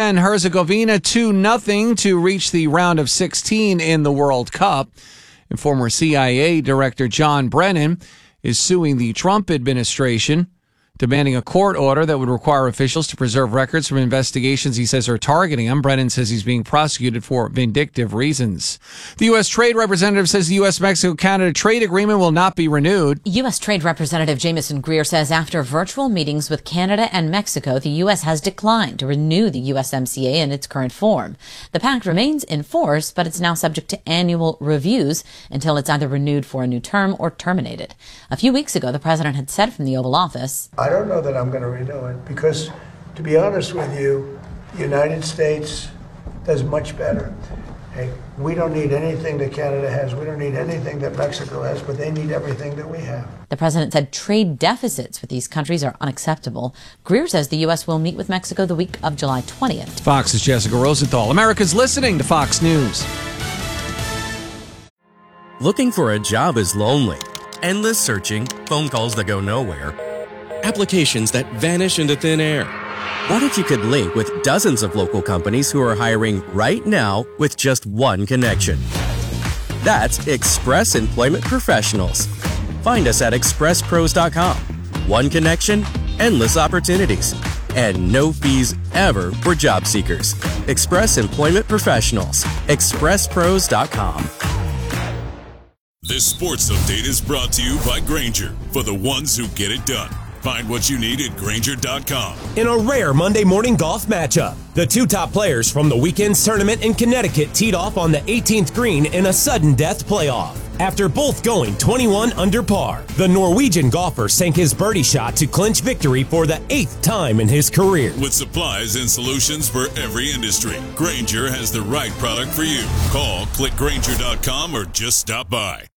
and Herzegovina 2-0 to reach the round of 16 in the World Cup. And former CIA Director John Brennan is suing the Trump administration, demanding a court order that would require officials to preserve records from investigations he says are targeting him. Brennan says he's being prosecuted for vindictive reasons. The U.S. Trade Representative says the U.S.-Mexico-Canada trade agreement will not be renewed. U.S. Trade Representative Jamieson Greer says after virtual meetings with Canada and Mexico, the U.S. has declined to renew the USMCA in its current form. The pact remains in force, but it's now subject to annual reviews until it's either renewed for a new term or terminated. A few weeks ago, the president had said from the Oval Office, I don't know that I'm going to renew it because, to be honest with you, the United States does much better. Hey, we don't need anything that Canada has. We don't need anything that Mexico has, but they need everything that we have. The president said trade deficits with these countries are unacceptable. Greer says the U.S. will meet with Mexico the week of July 20th. Fox's Jessica Rosenthal. America's listening to Fox News. Looking for a job is lonely. Endless searching, phone calls that go nowhere, applications that vanish into thin air. What if you could link with dozens of local companies who are hiring right now with just one connection? That's Express Employment Professionals. Find us at expresspros.com. One connection, endless opportunities, and no fees ever for job seekers. Express Employment Professionals. expresspros.com. This sports update is brought to you by Grainger, for the ones who get it done. Find what you need at Grainger.com. In a rare Monday morning golf matchup, the two top players from the weekend's tournament in Connecticut teed off on the 18th green in a sudden death playoff. After both going 21 under par, the Norwegian golfer sank his birdie shot to clinch victory for the 8th time in his career. With supplies and solutions for every industry, Grainger has the right product for you. Call, click Grainger.com, or just stop by.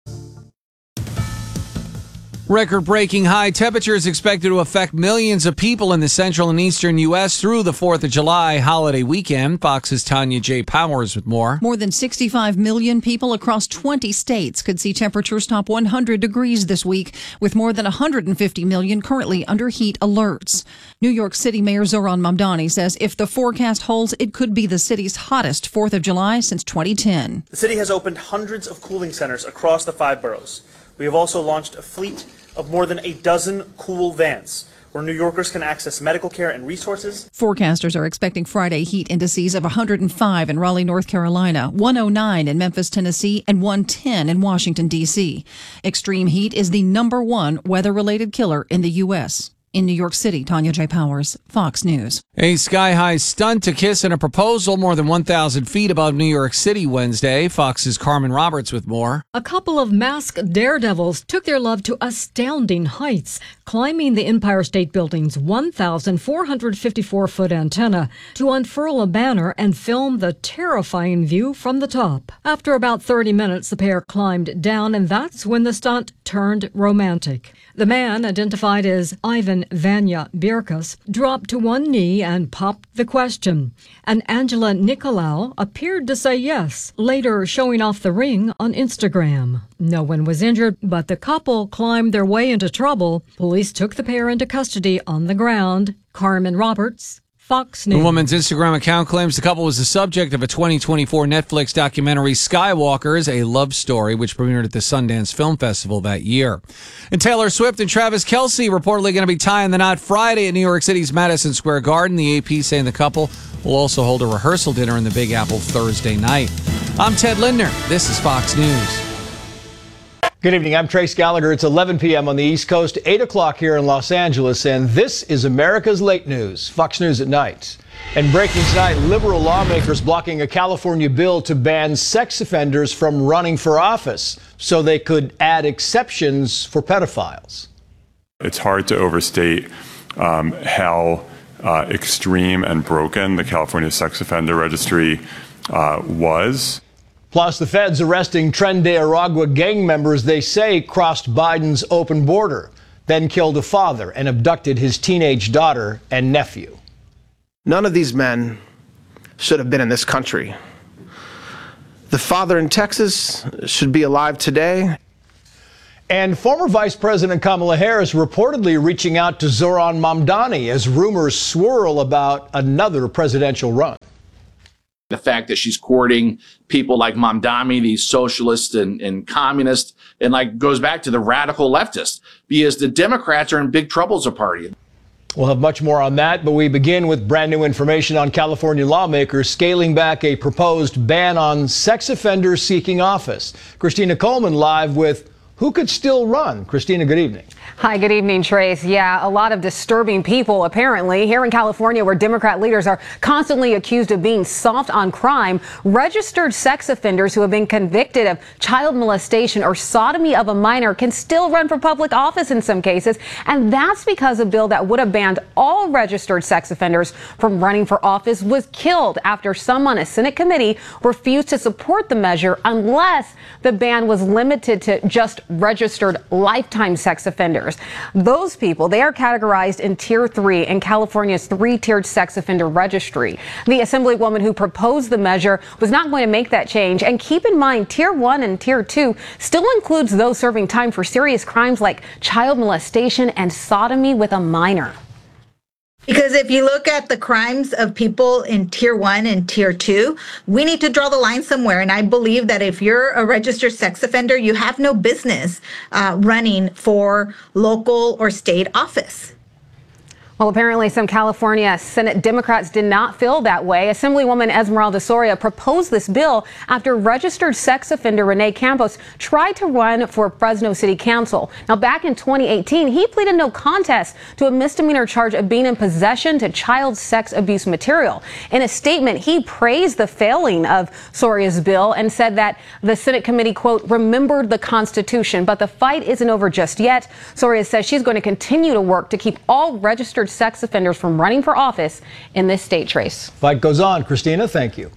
Record-breaking high temperatures expected to affect millions of people in the central and eastern U.S. through the 4th of July holiday weekend. Fox's Tanya J. Powers with more. More than 65 million people across 20 states could see temperatures top 100 degrees this week, with more than 150 million currently under heat alerts. New York City Mayor Zohran Mamdani says if the forecast holds, it could be the city's hottest 4th of July since 2010. The city has opened hundreds of cooling centers across the 5 boroughs. We have also launched a fleet of more than a dozen cool vans where New Yorkers can access medical care and resources. Forecasters are expecting Friday heat indices of 105 in Raleigh, North Carolina, 109 in Memphis, Tennessee, and 110 in Washington, D.C. Extreme heat is the #1 weather-related killer in the U.S. In New York City, Tanya J. Powers, Fox News. A sky-high stunt to kiss and a proposal more than 1,000 feet above New York City Wednesday. Fox's Carmen Roberts with more. A couple of masked daredevils took their love to astounding heights, climbing the Empire State Building's 1,454-foot antenna to unfurl a banner and film the terrifying view from the top. After about 30 minutes, the pair climbed down, and that's when the stunt turned romantic. The man, identified as Ivan Vanya Birkas, dropped to one knee and popped the question. And Angela Nicolau appeared to say yes, later showing off the ring on Instagram. No one was injured, but the couple climbed their way into trouble. Police took the pair into custody on the ground. Carmen Roberts, Fox News. The woman's Instagram account claims the couple was the subject of a 2024 Netflix documentary, Skywalkers, a love story, which premiered at the Sundance Film Festival that year. And Taylor Swift and Travis Kelce reportedly going to be tying the knot Friday at New York City's Madison Square Garden. The AP saying the couple will also hold a rehearsal dinner in the Big Apple Thursday night. I'm Ted Lindner. This is Fox News. Good evening. I'm Trace Gallagher. It's 11 p.m. on the East Coast, 8 o'clock here in Los Angeles, and this is America's Late News, Fox News at Night. And breaking tonight, liberal lawmakers blocking a California bill to ban sex offenders from running for office so they could add exceptions for pedophiles. It's hard to overstate how extreme and broken the California Sex Offender Registry was. Plus, the feds arresting Tren de Aragua gang members they say crossed Biden's open border, then killed a father and abducted his teenage daughter and nephew. None of these men should have been in this country. The father in Texas should be alive today. And former Vice President Kamala Harris reportedly reaching out to Zoran Mamdani as rumors swirl about another presidential run. The fact that she's courting people like Mamdani, these socialists and communists, and goes back to the radical leftists, because the Democrats are in big trouble as a party. We'll have much more on that, but we begin with brand new information on California lawmakers scaling back a proposed ban on sex offenders seeking office. Christina Coleman live with who could still run. Christina, good evening. Hi, good evening, Trace. Yeah, a lot of disturbing people, apparently. Here in California, where Democrat leaders are constantly accused of being soft on crime, registered sex offenders who have been convicted of child molestation or sodomy of a minor can still run for public office in some cases. And that's because a bill that would have banned all registered sex offenders from running for office was killed after some on a Senate committee refused to support the measure unless the ban was limited to just registered lifetime sex offenders. Those people, they are categorized in Tier 3 in California's three-tiered sex offender registry. The Assemblywoman who proposed the measure was not going to make that change. And keep in mind, Tier 1 and Tier 2 still includes those serving time for serious crimes like child molestation and sodomy with a minor. Because if you look at the crimes of people in Tier 1 and Tier 2, we need to draw the line somewhere. And I believe that if you're a registered sex offender, you have no business running for local or state office. Well, apparently some California Senate Democrats did not feel that way. Assemblywoman Esmeralda Soria proposed this bill after registered sex offender Rene Campos tried to run for Fresno City Council. Now, back in 2018, he pleaded no contest to a misdemeanor charge of being in possession to child sex abuse material. In a statement, he praised the failing of Soria's bill and said that the Senate committee, quote, remembered the Constitution. But the fight isn't over just yet. Soria says she's going to continue to work to keep all registered sex offenders from running for office in this state, Trace. Fight goes on. Christina, thank you.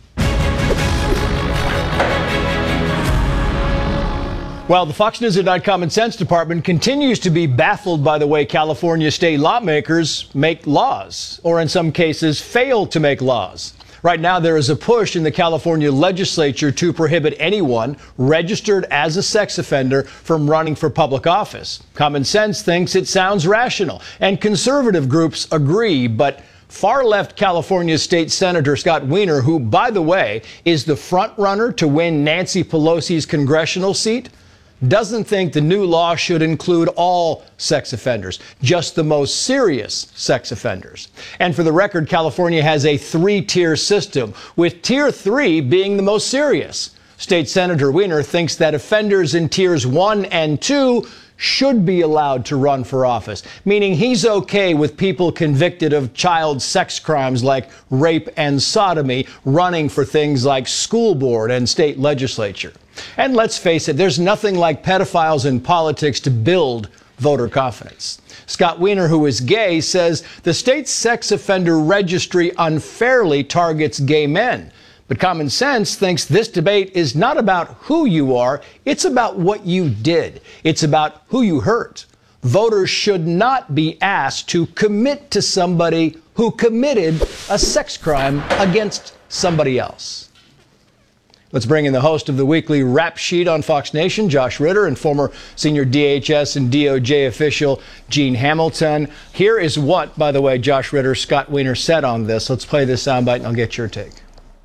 Well, the Fox News at Night Common Sense Department continues to be baffled by the way California state lawmakers make laws, or in some cases fail to make laws. Right now, there is a push in the California legislature to prohibit anyone registered as a sex offender from running for public office. Common Sense thinks it sounds rational, and conservative groups agree, but far-left California State Senator Scott Wiener, who, by the way, is the front-runner to win Nancy Pelosi's congressional seat, doesn't think the new law should include all sex offenders, just the most serious sex offenders. And for the record, California has a three-tier system, with Tier 3 being the most serious. State Senator Wiener thinks that offenders in Tiers 1 and 2 should be allowed to run for office, meaning he's okay with people convicted of child sex crimes like rape and sodomy running for things like school board and state legislature. And let's face it, there's nothing like pedophiles in politics to build voter confidence. Scott Wiener, who is gay, says the state's sex offender registry unfairly targets gay men. But Common Sense thinks this debate is not about who you are, it's about what you did. It's about who you hurt. Voters should not be asked to commit to somebody who committed a sex crime against somebody else. Let's bring in the host of the weekly Rap Sheet on Fox Nation, Josh Ritter, and former senior DHS and DOJ official Gene Hamilton. Here is what, by the way, Josh Ritter, Scott Wiener said on this. Let's play this soundbite and I'll get your take.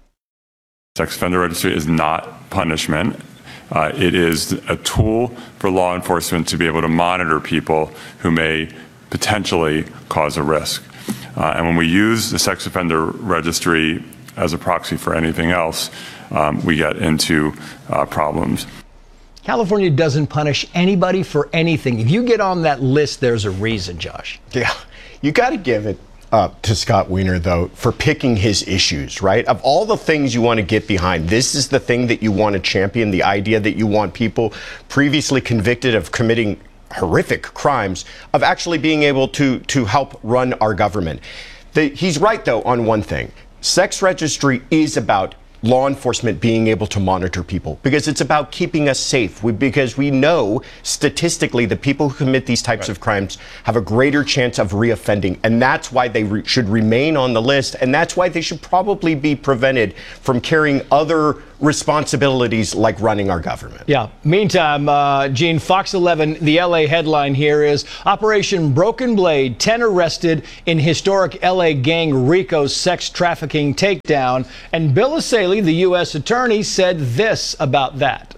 Sex offender registry is not punishment. It is a tool for law enforcement to be able to monitor people who may potentially cause a risk. And when we use the sex offender registry as a proxy for anything else, we get into problems. California doesn't punish anybody for anything. If you get on that list, there's a reason, Josh. Yeah, you got to give it up to Scott Wiener, though, for picking his issues, right? Of all the things you want to get behind, this is the thing that you want to champion, the idea that you want people previously convicted of committing horrific crimes of actually being able to help run our government. He's right, though, on one thing. Sex registry is about law enforcement being able to monitor people because it's about keeping us safe. Because we know statistically that people who commit these types of crimes have a greater chance of reoffending. And that's why they should remain on the list. And that's why they should probably be prevented from carrying other responsibilities like running our government. Yeah. Meantime, Gene, Fox 11, the LA headline here is Operation Broken Blade, 10 arrested in historic LA gang RICO sex trafficking takedown. And Bill Asaley, the U.S. attorney, said this about that.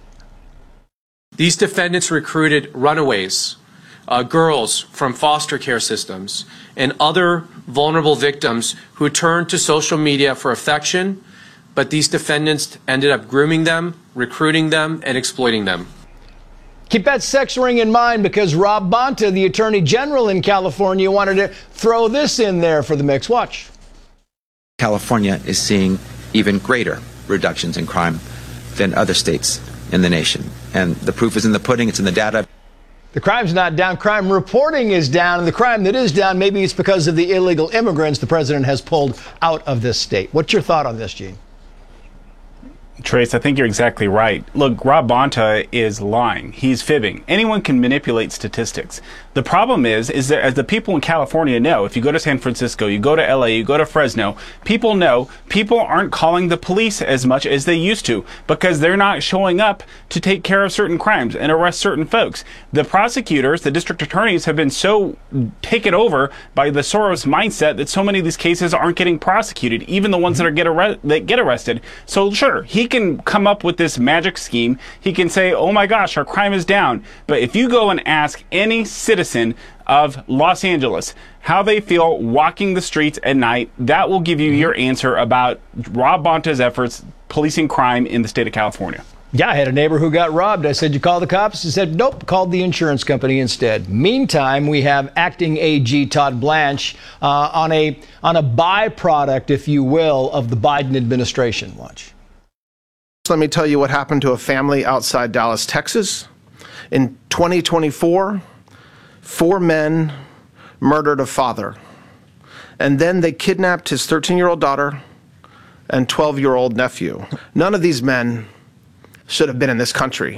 These defendants recruited runaways, girls from foster care systems, and other vulnerable victims who turned to social media for affection, but these defendants ended up grooming them, recruiting them, and exploiting them. Keep that sex ring in mind, because Rob Bonta, the Attorney General in California, wanted to throw this in there for the mix. Watch. California is seeing even greater reductions in crime than other states in the nation. And the proof is in the pudding, it's in the data. The crime's not down, crime reporting is down, and the crime that is down, maybe it's because of the illegal immigrants the president has pulled out of this state. What's your thought on this, Gene? Trace, I think you're exactly right. Look, Rob Bonta is lying. He's fibbing. Anyone can manipulate statistics. The problem is that, as the people in California know, if you go to San Francisco, you go to LA, you go to Fresno, people know people aren't calling the police as much as they used to because they're not showing up to take care of certain crimes and arrest certain folks. The prosecutors, the district attorneys, have been so taken over by the Soros mindset that so many of these cases aren't getting prosecuted, even the ones that get arrested. So sure, he can come up with this magic scheme. He can say, oh my gosh, our crime is down. But if you go and ask any citizen of Los Angeles how they feel walking the streets at night, that will give you your answer about Rob Bonta's efforts policing crime in the state of California. Yeah, I had a neighbor who got robbed. I said, you call the cops? He said, nope, called the insurance company instead. Meantime, we have acting AG Todd Blanche on a byproduct, if you will, of the Biden administration. Watch. Let me tell you what happened to a family outside Dallas, Texas. In 2024, 4 men murdered a father. And then they kidnapped his 13-year-old daughter and 12-year-old nephew. None of these men should have been in this country.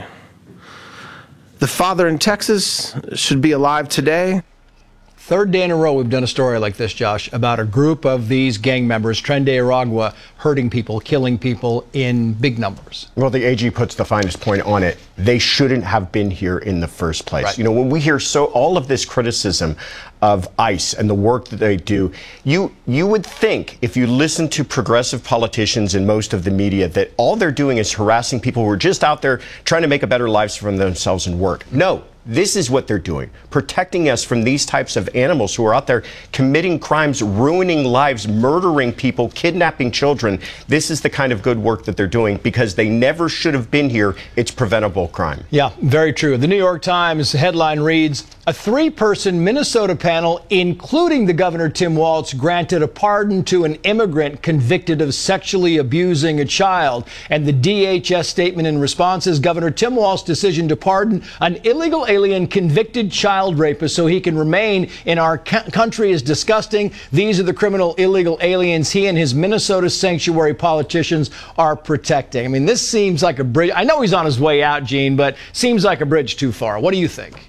The father in Texas should be alive today. Third day in a row we've done a story like this, Josh, about a group of these gang members, Tren de Aragua, hurting people, killing people in big numbers. Well, the AG puts the finest point on it. They shouldn't have been here in the first place. Right. You know, when we hear all of this criticism of ICE and the work that they do, you would think, if you listen to progressive politicians and most of the media, that all they're doing is harassing people who are just out there trying to make a better lives for themselves and work. No. This is what they're doing, protecting us from these types of animals who are out there committing crimes, ruining lives, murdering people, kidnapping children. This is the kind of good work that they're doing because they never should have been here. It's preventable crime. Yeah, very true. The New York Times headline reads, a 3-person Minnesota panel, including the Governor Tim Walz, granted a pardon to an immigrant convicted of sexually abusing a child. And the DHS statement in response is Governor Tim Walz's decision to pardon an illegal alien convicted child rapist so he can remain in our country is disgusting. These are the criminal illegal aliens he and his Minnesota sanctuary politicians are protecting. I mean, this seems like a bridge. I know he's on his way out, Gene, but seems like a bridge too far. What do you think?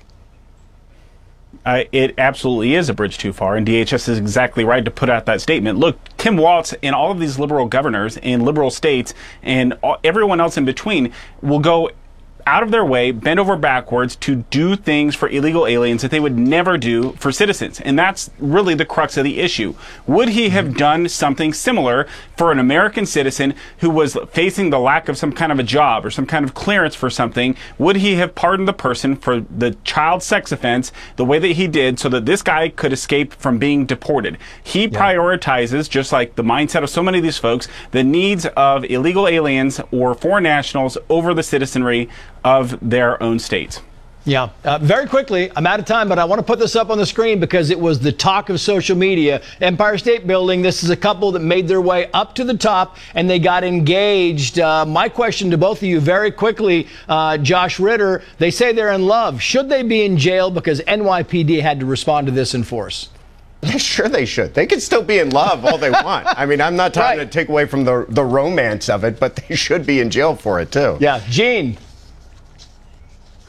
It absolutely is a bridge too far, and DHS is exactly right to put out that statement. Look, Tim Walz and all of these liberal governors in liberal states and everyone else in between will go out of their way, bend over backwards to do things for illegal aliens that they would never do for citizens. And that's really the crux of the issue. Would he have done something similar for an American citizen who was facing the lack of some kind of a job or some kind of clearance for something? Would he have pardoned the person for the child sex offense the way that he did so that this guy could escape from being deported? He prioritizes, just like the mindset of so many of these folks, the needs of illegal aliens or foreign nationals over the citizenry of their own states. Yeah. Very quickly, I'm out of time, but I want to put this up on the screen because it was the talk of social media. Empire State Building, this is a couple that made their way up to the top and they got engaged. My question to both of you very quickly, Josh Ritter, they say they're in love. Should they be in jail because NYPD had to respond to this in force? Sure they should. They can still be in love all they want. I mean, I'm not trying to take away from the romance of it, but they should be in jail for it too. Yeah. Gene.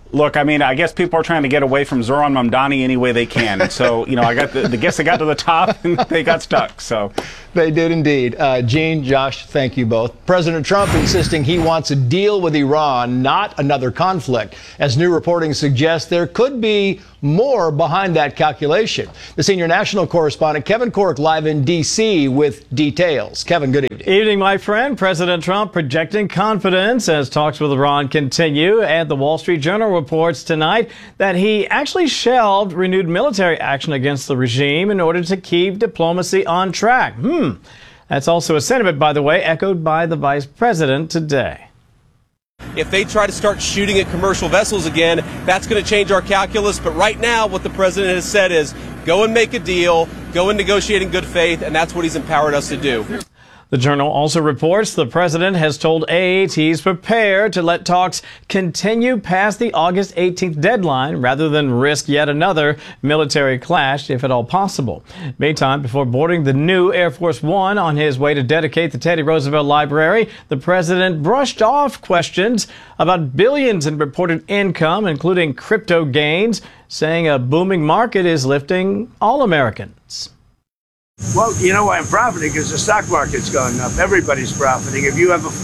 Look, I mean, I guess people are trying to get away from Zoran Mamdani any way they can. And so, I got the guess they got to the top and they got stuck. So they did indeed. Gene, Josh, thank you both. President Trump insisting he wants a deal with Iran, not another conflict. As new reporting suggests, there could be more behind that calculation. The senior national correspondent, Kevin Corke, live in D.C. with details. Kevin, good evening. Evening, my friend. President Trump projecting confidence as talks with Iran continue. And the Wall Street Journal reports tonight that he actually shelved renewed military action against the regime in order to keep diplomacy on track. That's also a sentiment, by the way, echoed by the vice president today. If they try to start shooting at commercial vessels again, that's going to change our calculus. But right now, what the president has said is go and make a deal, go and negotiate in good faith, and that's what he's empowered us to do. The Journal also reports the president has told aides he's prepared to let talks continue past the August 18th deadline rather than risk yet another military clash, if at all possible. Meantime, before boarding the new Air Force One on his way to dedicate the Teddy Roosevelt Library, the president brushed off questions about billions in reported income, including crypto gains, saying a booming market is lifting all Americans. Well, you know why I'm profiting? Because the stock market's going up. Everybody's profiting. If you have a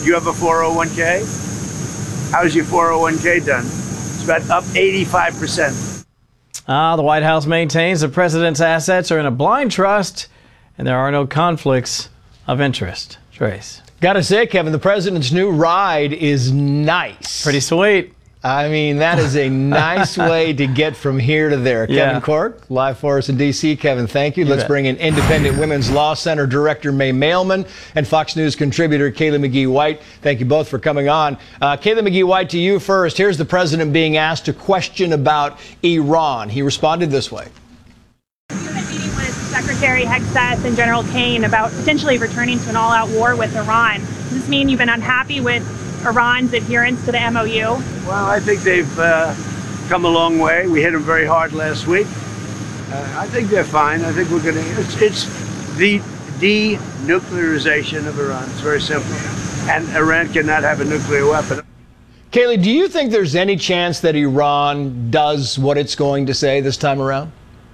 401k, how's your 401k done? It's about up 85%. The White House maintains the president's assets are in a blind trust and there are no conflicts of interest. Trace. Gotta say, Kevin, the president's new ride is nice. Pretty sweet. I mean, that is a nice way to get from here to there. Yeah. Kevin Corke, live for us in D.C. Kevin, thank you. Let's bet. bring in Independent Women's Law Center Director May Mailman and Fox News contributor Kayla McGee-White. Thank you both for coming on. Kayla McGee-White, to you first. Here's the president being asked a question about Iran. He responded this way. You've been meeting with Secretary Hegseth and General Kane about potentially returning to an all-out war with Iran. Does this mean you've been unhappy with Iran's adherence to the MOU? Well, I think they've come a long way. We hit them very hard last week. I think they're fine. I think we're going to... It's the denuclearization of Iran. It's very simple. And Iran cannot have a nuclear weapon. Kaylee, do you think there's any chance that Iran does what it's going to say this time around?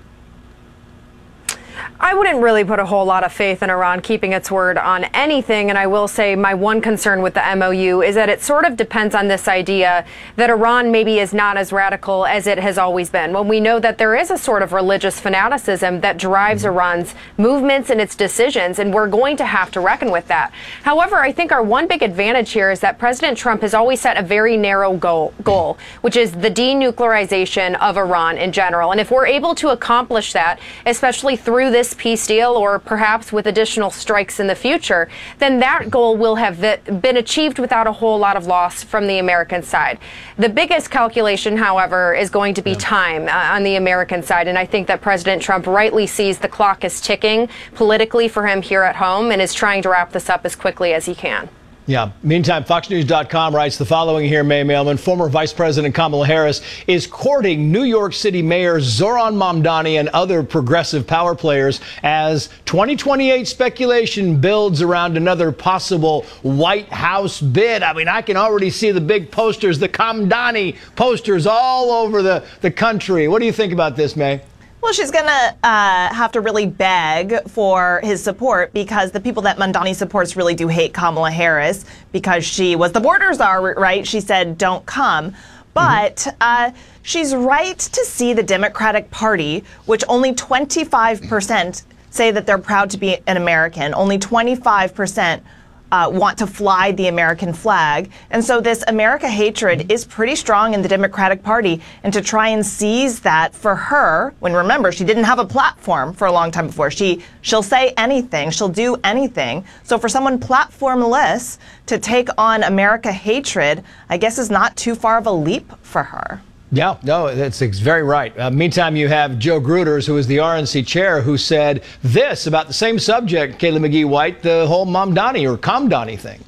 I wouldn't really put a whole lot of faith in Iran keeping its word on anything. And I will say my one concern with the MOU is that it sort of depends on this idea that Iran maybe is not as radical as it has always been. When we know that there is a sort of religious fanaticism that drives Iran's movements and its decisions, and we're going to have to reckon with that. However, I think our one big advantage here is that President Trump has always set a very narrow goal, which is the denuclearization of Iran in general. And if we're able to accomplish that, especially through this peace deal or perhaps with additional strikes in the future, then that goal will have been achieved without a whole lot of loss from the American side. The biggest calculation, however, is going to be time on the American side. And I think that President Trump rightly sees the clock is ticking politically for him here at home and is trying to wrap this up as quickly as he can. Yeah. Meantime, FoxNews.com writes the following here, May Mailman. Former Vice President Kamala Harris is courting New York City Mayor Zoran Mamdani and other progressive power players as 2028 speculation builds around another possible White House bid. I mean, I can already see the big posters, the Mamdani posters all over the country. What do you think about this, May? Well, she's going to have to really beg for his support because the people that Mamdani supports really do hate Kamala Harris because she was the border czar, right? She said, don't come. But she's right to see the Democratic Party, which only 25% say that they're proud to be an American. Only 25% want to fly the American flag. And so this America hatred is pretty strong in the Democratic Party. And to try and seize that for her, when remember, she didn't have a platform for a long time before. She'll say anything. She'll do anything. So for someone platformless to take on America hatred, I guess is not too far of a leap for her. Yeah, no, that's very right. Meantime, you have Joe Gruters, who is the RNC chair, who said this about the same subject, Kayla McGee-White, the whole Mamdani or Kamdani thing.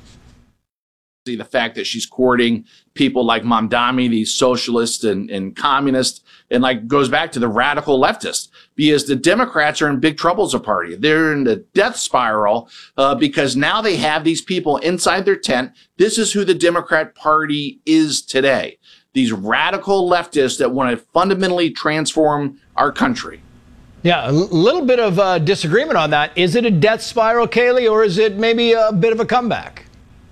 The fact that she's courting people like Mamdani, these socialists and communists, and like goes back to the radical leftists, because the Democrats are in big trouble as a party. They're in the death spiral because now they have these people inside their tent. This is who the Democrat Party is today. these radical leftists that want to fundamentally transform our country. Yeah, a little bit of disagreement on that. Is it a death spiral, Kayleigh, or is it maybe a bit of a comeback?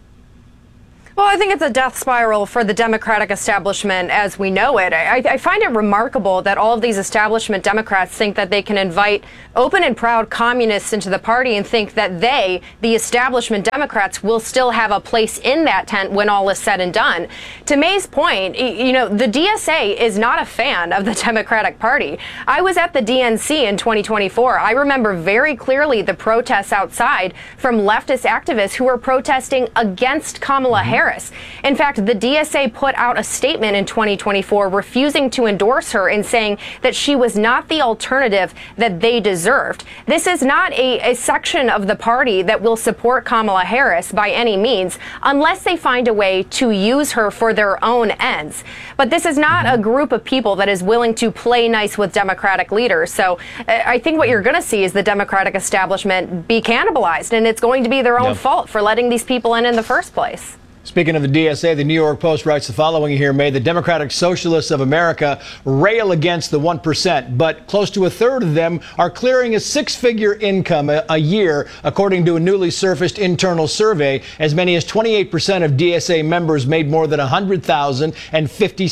Well, I think it's a death spiral for the Democratic establishment as we know it. I find it remarkable that all of these establishment Democrats think that they can invite open and proud communists into the party and think that they, the establishment Democrats, will still have a place in that tent when all is said and done. To May's point, you know, the DSA is not a fan of the Democratic Party. I was at the DNC in 2024. I remember very clearly the protests outside from leftist activists who were protesting against Kamala Harris. In fact, the DSA put out a statement in 2024 refusing to endorse her and saying that she was not the alternative that they deserved. This is not a section of the party that will support Kamala Harris by any means unless they find a way to use her for their own ends. But this is not a group of people that is willing to play nice with Democratic leaders. So I think what you're going to see is the Democratic establishment be cannibalized, and it's going to be their own fault for letting these people in the first place. Speaking of the DSA, the New York Post writes the following here, May. The Democratic Socialists of America rail against the 1%, but close to a third of them are clearing a six-figure income a year, according to a newly surfaced internal survey. As many as 28% of DSA members made more than $100,000, and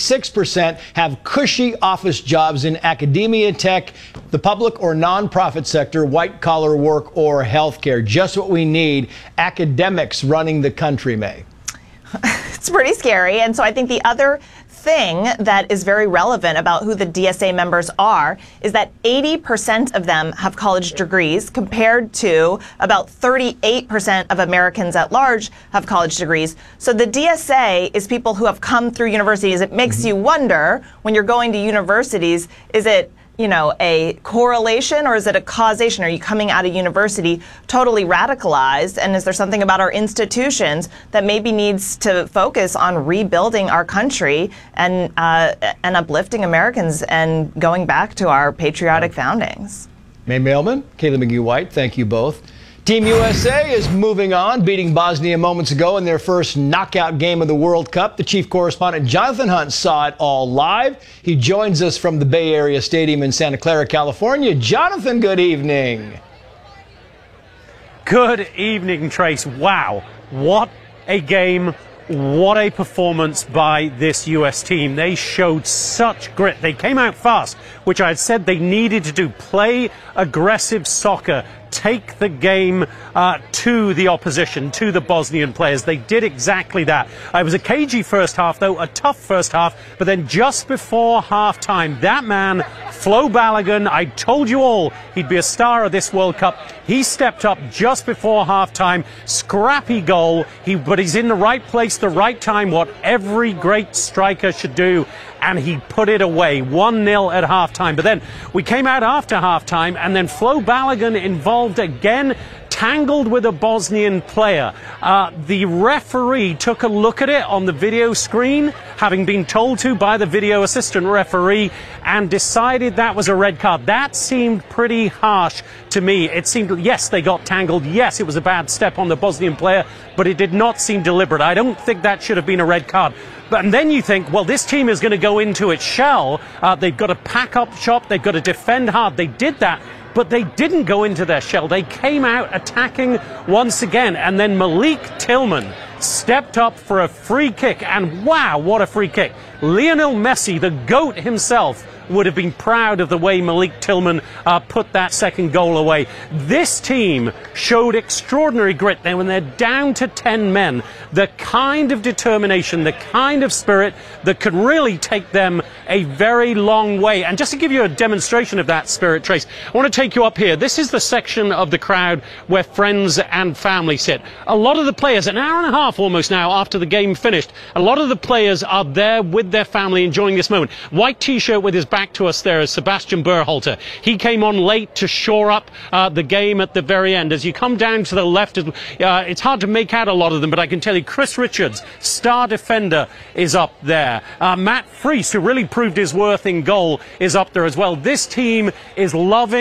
56% have cushy office jobs in academia, tech, the public or nonprofit sector, white-collar work, or healthcare. Just what we need. Academics running the country, May. It's pretty scary. And so I think the other thing that is very relevant about who the DSA members are is that 80% of them have college degrees compared to about 38% of Americans at large have college degrees. So the DSA is people who have come through universities. It makes you wonder, when you're going to universities, is it, you know, a correlation or is it a causation? Are you coming out of university totally radicalized? And is there something about our institutions that maybe needs to focus on rebuilding our country and uplifting Americans and going back to our patriotic foundings? May Mailman, Kayleigh McGee-White, thank you both. Team USA is moving on, beating Bosnia moments ago in their first knockout game of the World Cup. The chief correspondent Jonathan Hunt saw it all live. He joins us from the Bay Area Stadium in Santa Clara, California. Jonathan, good evening. Good evening, Trace. Wow, what a game. What a performance by this US team. They showed such grit. They came out fast, which I had said they needed to do. Play aggressive soccer. Take the game to the opposition, to the Bosnian players. They did exactly that. It was a cagey first half, though, a tough first half. But then just before halftime, that man, Flo Balogun, I told you all he'd be a star of this World Cup. He stepped up just before halftime. Scrappy goal, but he's in the right place, the right time, what every great striker should do. And he put it away, 1-0 at halftime. But then we came out after halftime, and then Flo Balogun involved again, tangled with a Bosnian player. The referee took a look at it on the video screen, having been told to by the video assistant referee, and decided that was a red card. That seemed pretty harsh to me. It seemed, yes, they got tangled. Yes, it was a bad step on the Bosnian player, but it did not seem deliberate. I don't think that should have been a red card. And then you think, well, this team is going to go into its shell. They've got to pack up shop. They've got to defend hard. They did that, but they didn't go into their shell. They came out attacking once again. And then Malik Tillman stepped up for a free kick. And wow, what a free kick. Lionel Messi, the GOAT himself, would have been proud of the way Malik Tillman put that second goal away. This team showed extraordinary grit. When they're down to 10 men, the kind of determination, the kind of spirit that could really take them a very long way. And just to give you a demonstration of that spirit, Trace, I want to take you up here. This is the section of the crowd where friends and family sit. A lot of the players, an hour and a half almost now after the game finished, a lot of the players are there with their family enjoying this moment. White t-shirt with his back to us there is Sebastian Berhalter. He came on late to shore up the game at the very end. As you come down to the left, it's hard to make out a lot of them, but I can tell you Chris Richards, star defender, is up there. Matt Freese, who really proved his worth in goal, is up there as well. This team is loving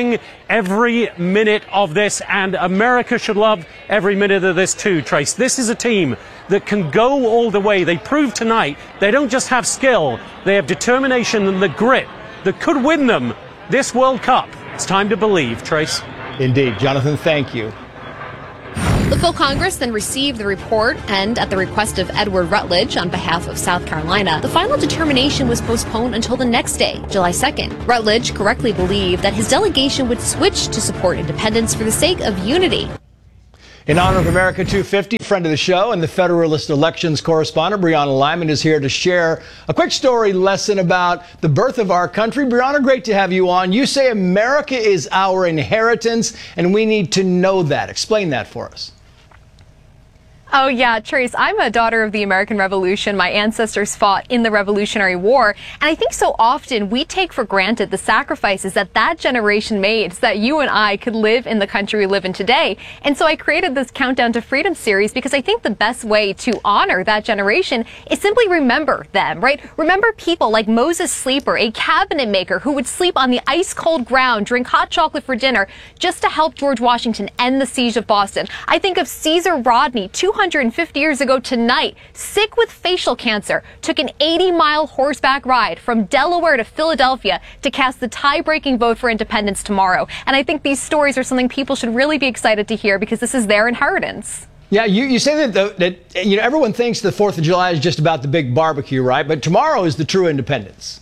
every minute of this, and America should love every minute of this too, Trace. This is a team that can go all the way. They proved tonight they don't just have skill, they have determination and the grit that could win them this World Cup. It's time to believe, Trace. Indeed. Jonathan, thank you. The full Congress then received the report, and at the request of Edward Rutledge on behalf of South Carolina, the final determination was postponed until the next day, July 2nd. Rutledge correctly believed that his delegation would switch to support independence for the sake of unity. In honor of America 250, friend of the show and the Federalist Elections correspondent, Brianna Lyman, is here to share a quick story lesson about the birth of our country. Brianna, great to have you on. You say America is our inheritance, and we need to know that. Explain that for us. Oh, yeah, Trace, I'm a daughter of the American Revolution. My ancestors fought in the Revolutionary War. And I think so often we take for granted the sacrifices that that generation made so that you and I could live in the country we live in today. And so I created this Countdown to Freedom series because I think the best way to honor that generation is simply remember them, right? Remember people like Moses Sleeper, a cabinet maker who would sleep on the ice-cold ground, drink hot chocolate for dinner, just to help George Washington end the siege of Boston. I think of Caesar Rodney, 250 years ago tonight, sick with facial cancer, took an 80-mile horseback ride from Delaware to Philadelphia to cast the tie-breaking vote for independence tomorrow. And I think these stories are something people should really be excited to hear because this is their inheritance. Yeah, you say that everyone thinks the 4th of July is just about the big barbecue, right? But tomorrow is the true independence.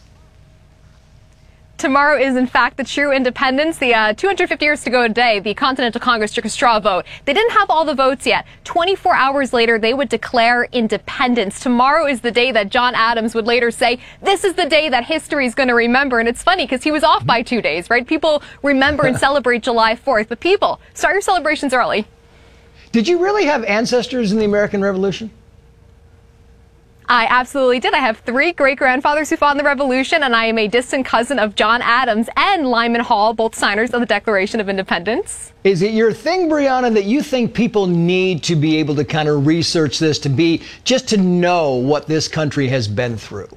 Tomorrow is, in fact, the true independence. The 250 years to go today, the Continental Congress took a straw vote. They didn't have all the votes yet. 24 hours later, they would declare independence. Tomorrow is the day that John Adams would later say, this is the day that history is going to remember. And it's funny because he was off by 2 days, right? People remember and celebrate July 4th. But people, start your celebrations early. Did you really have ancestors in the American Revolution? I absolutely did. I have 3 great-grandfathers who fought in the Revolution, and I am a distant cousin of John Adams and Lyman Hall, both signers of the Declaration of Independence. Is it your thing, Brianna, that you think people need to be able to kind of research this, just to know what this country has been through?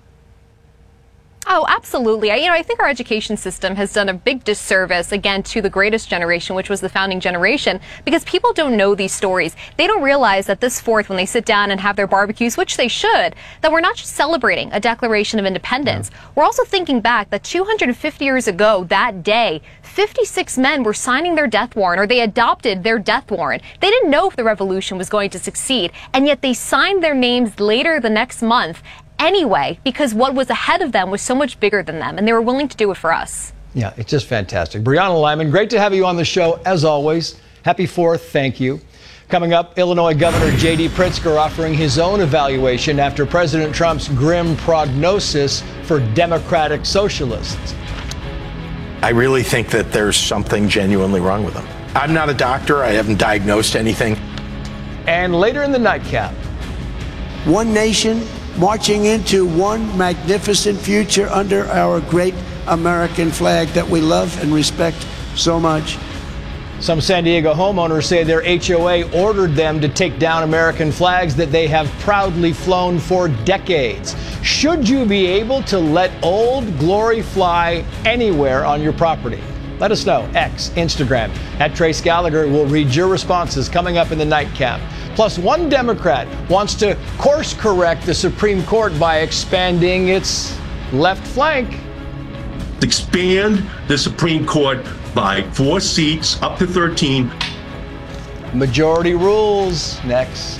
Oh, absolutely. I think our education system has done a big disservice, again, to the greatest generation, which was the founding generation, because people don't know these stories. They don't realize that this 4th, when they sit down and have their barbecues, which they should, that we're not just celebrating a Declaration of Independence. We're also thinking back that 250 years ago, that day, 56 men were signing their death warrant, or they adopted their death warrant. They didn't know if the revolution was going to succeed, and yet they signed their names later the next month anyway, because what was ahead of them was so much bigger than them, and they were willing to do it for us. Yeah, it's just fantastic. Brianna Lyman, great to have you on the show, as always. Happy 4th, thank you. Coming up, Illinois Governor J.D. Pritzker offering his own evaluation after President Trump's grim prognosis for Democratic socialists. I really think that there's something genuinely wrong with them. I'm not a doctor. I haven't diagnosed anything. And later in the nightcap, one nation marching into one magnificent future under our great American flag that we love and respect so much. Some San Diego homeowners say their HOA ordered them to take down American flags that they have proudly flown for decades. Should you be able to let Old Glory fly anywhere on your property? Let us know. X, Instagram, @Trace Gallagher. We'll read your responses coming up in the nightcap. Plus, one Democrat wants to course correct the Supreme Court by expanding its left flank. Expand the Supreme Court by 4 seats up to 13. Majority rules next.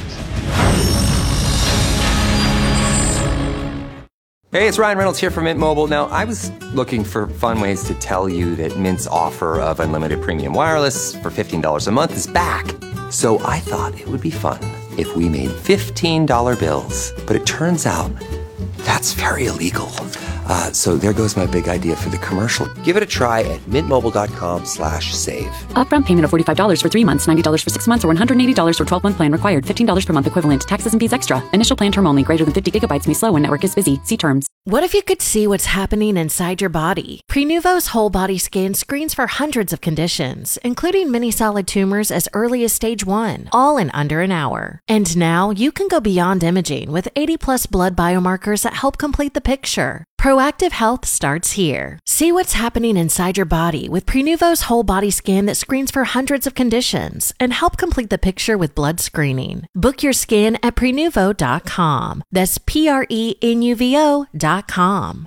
Hey, it's Ryan Reynolds here from Mint Mobile. Now, I was looking for fun ways to tell you that Mint's offer of unlimited premium wireless for $15 a month is back. So I thought it would be fun if we made $15 bills. But it turns out that's very illegal. So there goes my big idea for the commercial. Give it a try at mintmobile.com/save. Upfront payment of $45 for 3 months, $90 for 6 months, or $180 for 12-month plan required. $15 per month equivalent. Taxes and fees extra. Initial plan term only. Greater than 50 gigabytes may slow when network is busy. See terms. What if you could see what's happening inside your body? Prenuvo's whole body scan screens for hundreds of conditions, including many solid tumors as early as stage 1, all in under an hour. And now you can go beyond imaging with 80+ blood biomarkers that help complete the picture. Proactive health starts here. See what's happening inside your body with Prenuvo's whole body scan that screens for hundreds of conditions and help complete the picture with blood screening. Book your scan at Prenuvo.com. That's Prenuvo.com.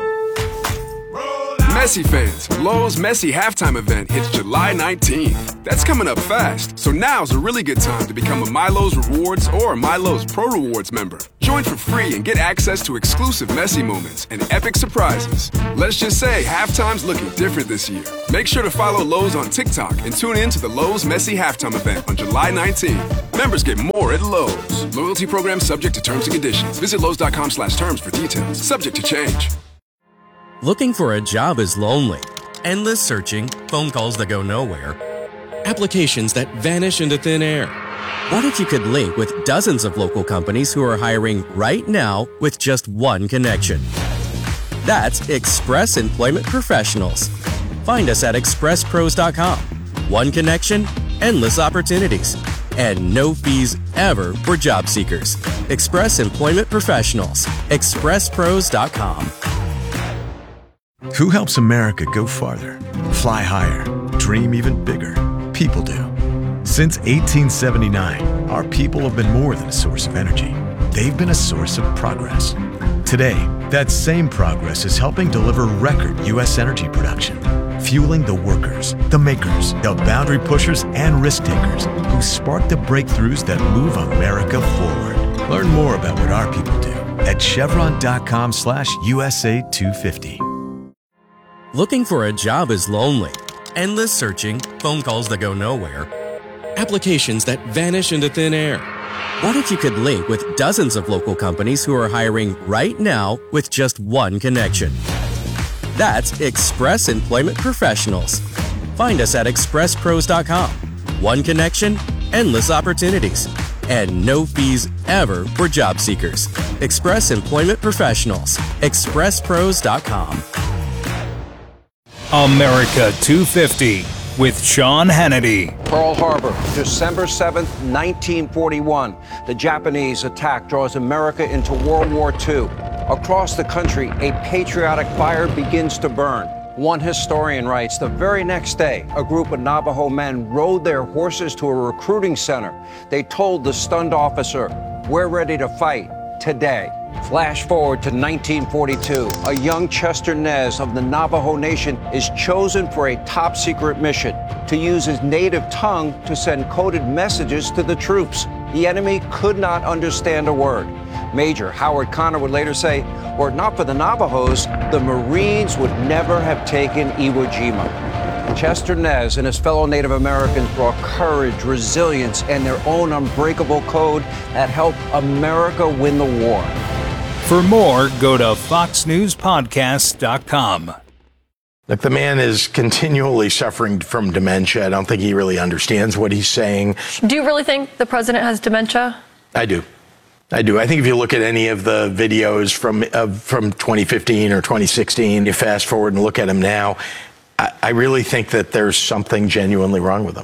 Messi fans, Lowe's Messi halftime event hits July 19th. That's coming up fast, so now's a really good time to become a MyLowe's Rewards or a MyLowe's Pro Rewards member. Join for free and get access to exclusive Messi moments and epic surprises. Let's just say halftime's looking different this year. Make sure to follow Lowe's on TikTok and tune in to the Lowe's Messi halftime event on July 19th. Members get more at Lowe's. Loyalty program subject to terms and conditions. Visit Lowe's.com/terms for details. Subject to change. Looking for a job is lonely. Endless searching, phone calls that go nowhere, applications that vanish into thin air. What if you could link with dozens of local companies who are hiring right now with just one connection? That's Express Employment Professionals. Find us at expresspros.com. One connection, endless opportunities, and no fees ever for job seekers. Express Employment Professionals. expresspros.com. Who helps America go farther, fly higher, dream even bigger? People do. Since 1879, our people have been more than a source of energy. They've been a source of progress. Today, that same progress is helping deliver record U.S. energy production, fueling the workers, the makers, the boundary pushers, and risk takers who spark the breakthroughs that move America forward. Learn more about what our people do at chevron.com/USA 250. Looking for a job is lonely. Endless searching, phone calls that go nowhere, applications that vanish into thin air. What if you could link with dozens of local companies who are hiring right now with just one connection? That's Express Employment Professionals. Find us at expresspros.com. One connection, endless opportunities, and no fees ever for job seekers. Express Employment Professionals. expresspros.com. America 250 with Sean Hannity. Pearl Harbor, December 7th, 1941. The Japanese attack draws America into World War II. Across the country, a patriotic fire begins to burn. One historian writes, the very next day, a group of Navajo men rode their horses to a recruiting center. They told the stunned officer, "We're ready to fight today." Flash forward to 1942. A young Chester Nez of the Navajo Nation is chosen for a top secret mission to use his native tongue to send coded messages to the troops. The enemy could not understand a word. Major Howard Connor would later say, were it not for the Navajos, the Marines would never have taken Iwo Jima. Chester Nez and his fellow Native Americans brought courage, resilience, and their own unbreakable code that helped America win the war. For more, go to foxnewspodcast.com. Look, the man is continually suffering from dementia. I don't think he really understands what he's saying. Do you really think the president has dementia? I do. I think if you look at any of the videos from 2015 or 2016, you fast forward and look at him now, I really think that there's something genuinely wrong with him.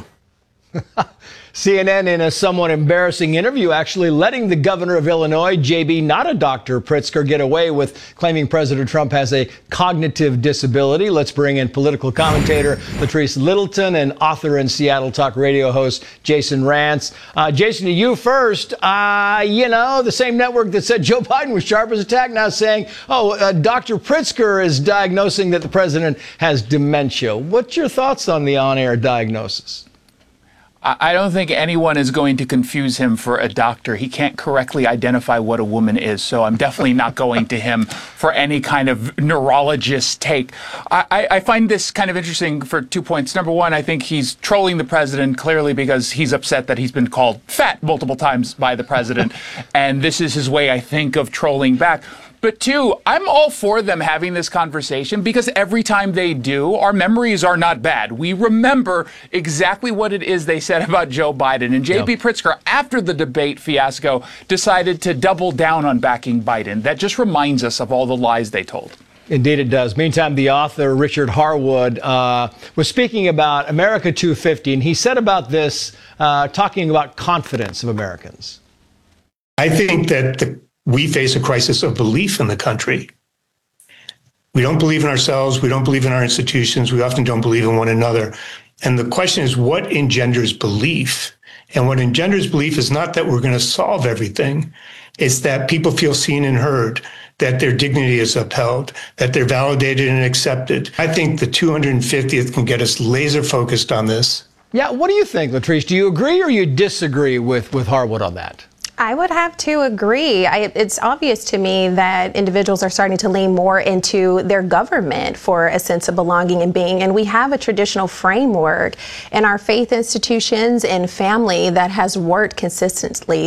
CNN, in a somewhat embarrassing interview, actually letting the governor of Illinois, J.B. not a Dr. Pritzker, get away with claiming President Trump has a cognitive disability. Let's bring in political commentator Latrice Littleton and author and Seattle Talk Radio host Jason Rantz. Jason, to you first. The same network that said Joe Biden was sharp as a tack now saying, Dr. Pritzker is diagnosing that the president has dementia. What's your thoughts on the on-air diagnosis? I don't think anyone is going to confuse him for a doctor. He can't correctly identify what a woman is, so I'm definitely not going to him for any kind of neurologist take. I find this kind of interesting for 2 points. Number one, I think he's trolling the president clearly because he's upset that he's been called fat multiple times by the president, and this is his way, I think, of trolling back. But two, I'm all for them having this conversation because every time they do, our memories are not bad. We remember exactly what it is they said about Joe Biden. And J.B. Pritzker, after the debate fiasco, decided to double down on backing Biden. That just reminds us of all the lies they told. Indeed it does. Meantime, the author, Richard Harwood, was speaking about America 250, and he said about this, talking about confidence of Americans. I think that we face a crisis of belief in the country. We don't believe in ourselves. We don't believe in our institutions. We often don't believe in one another. And the question is, what engenders belief? And what engenders belief is not that we're going to solve everything. It's that people feel seen and heard, that their dignity is upheld, that they're validated and accepted. I think the 250th can get us laser focused on this. Yeah, what do you think, Latrice? Do you agree or you disagree with Harwood on that? I would have to agree. It's obvious to me that individuals are starting to lean more into their government for a sense of belonging and being. And we have a traditional framework in our faith institutions and family that has worked consistently